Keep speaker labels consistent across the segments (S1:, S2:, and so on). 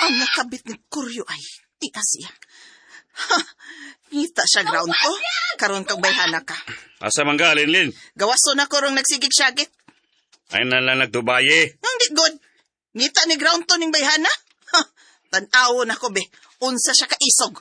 S1: Ang nakabit ni Kuryo ay tia siya. Ha, ngita siya ground to. Karon kang bayhana ka.
S2: Asa man ka, Linlin?
S1: Gawaso na ko rong nagsigig-syagit.
S2: Ay nalang nagdubaye.
S1: Hindi good. Ngita ni ground to ning bayhana. Ha, tan-awo na ko be. Unsa siya kaisog.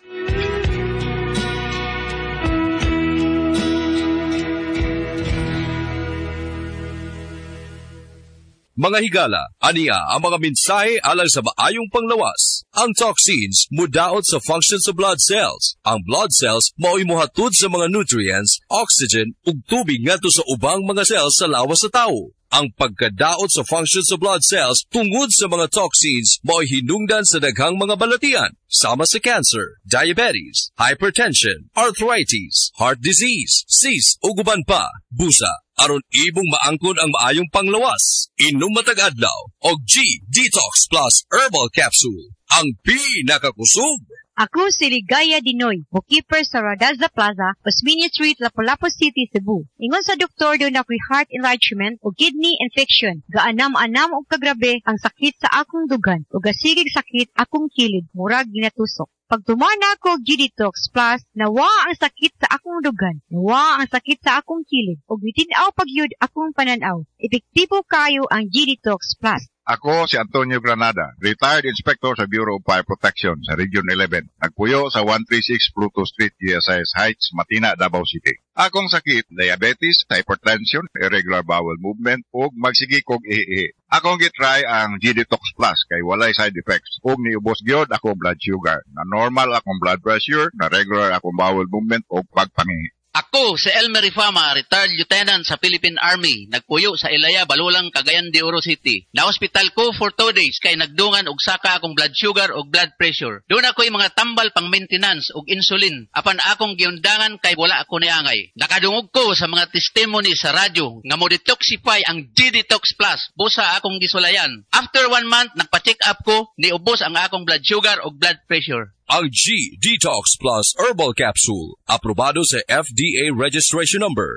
S3: Mga higala, aniya ang mga mensahe alang sa maayong panglawas. Ang toxins mudaot sa function sa blood cells. Ang blood cells mao'y mohatod sa mga nutrients, oxygen ug tubig ngadto sa ubang mga cells sa lawas sa tao. Ang pagkadaot sa function sa blood cells tungod sa mga toxins mao'y hinungdan sa daghang mga balatian, sama sa cancer, diabetes, hypertension, arthritis, heart disease, cyst ug uban pa, busa, aron ibong maangkon ang maayong panglawas. Inom matag adlaw og G Detox Plus Herbal Capsule, ang pinakakusog.
S4: Ako si Ligaya Dinoy, bookkeeper sa Radaza Plaza, Osmeña Street, Lapu-Lapu City, Cebu. Ingon sa doktor doon ako'y heart enlargement o kidney infection. Gaanam-anam o kagrabe ang sakit sa akong dugan o gasigig sakit akong kilid, murag ginatusok. Pag tumana ako G-Detox Plus, nawa ang sakit sa akong dugan, nawa ang sakit sa akong kilid, o bitinaw pagyud akong pananaw. Epektibo kayo ang G-Detox Plus.
S5: Ako si Antonio Granada, retired inspector sa Bureau of Fire Protection sa Region 11. Nagpuyo sa 136 Pluto Street, GSIS Heights, Matina, Davao City. Akong sakit, diabetes, hypertension, irregular bowel movement, ug magsigig kog ihi. Akong gitry ang G-Detox Plus kay walay side effects. Ug niubos gyud akong blood sugar. Na normal akong blood pressure, na regular akong bowel movement ug pagpangihi.
S6: Ako, si Elmer Rifama, retired lieutenant sa Philippine Army. Nagpuyo sa Ilaya, Balulang, Cagayan de Oro City. Na-hospital ko for 2 days kay nagdungan og saka akong blood sugar og blood pressure. Doon ako'y mga tambal pang maintenance og insulin. Apan akong giundangan kay wala ako niangay. Nakadungog ko sa mga testimony sa radyo nga mo detoxify ang G-Detox Plus. Busa akong gisulayan. After 1 month, nagpa-check up ko, niubos ang akong blood sugar og blood pressure.
S3: Ang G-Detox Plus Herbal Capsule, aprobado sa FDA Registration Number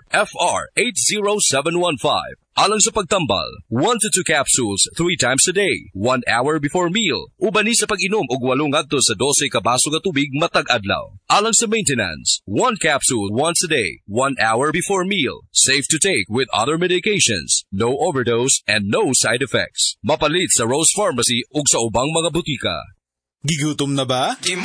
S3: FR80715. Alang sa pagtambal, 1 to 2 capsules 3 times a day, 1 hour before meal. Ubani sa pag-inom og 8 ngadto sa 12 ka baso nga tubig matag adlaw. Alang sa maintenance, 1 capsule once a day, 1 hour before meal. Safe to take with other medications, no overdose and no side effects. Mapalit sa Rose Pharmacy ug sa ubang mga butika.
S7: Gigutom na ba?
S1: Di